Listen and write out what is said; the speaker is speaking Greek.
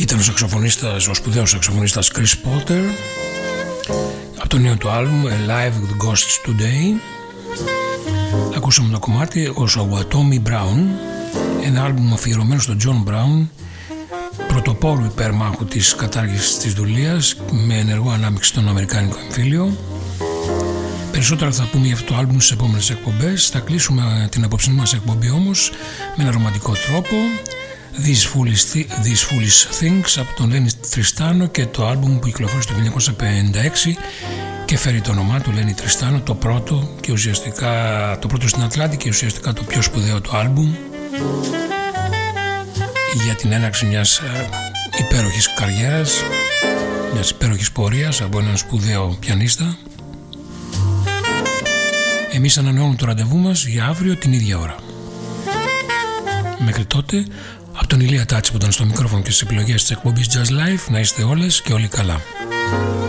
Ήταν ο σπουδαίος σαξοφωνίστας Chris Potter από το νέο του άλμπουμ Live with Ghosts Today. Ακούσαμε το κομμάτι ως ο Tommy Brown, ένα άλμπουμ αφιερωμένο στον John Brown, πρωτοπόρου υπερμάχου της κατάργησης της δουλείας με ενεργό ανάμειξη στον Αμερικάνικο εμφύλιο. Περισσότερα θα πούμε για αυτό το άλμπουμ στις επόμενες εκπομπές. Θα κλείσουμε την απόψινή μας εκπομπή όμως με ένα ρομαντικό τρόπο. These Foolish Things από τον Lenny Tristano και το άλμπουμ που κυκλοφόρησε το 1956 και φέρει το όνομά του Lenny Tristano, το πρώτο και ουσιαστικά το πρώτο στην Ατλάντη και ουσιαστικά το πιο σπουδαίο του άλμπουμ για την έναρξη μιας υπέροχης καριέρας, μιας υπέροχης πορείας από έναν σπουδαίο πιανίστα. Εμείς ανανεώνουμε το ραντεβού μας για αύριο την ίδια ώρα. Μέχρι τότε, από τον Ηλία Τάτση που ήταν στο μικρόφωνο και στις επιλογές της εκπομπής Jazz Life, να είστε όλες και όλοι καλά.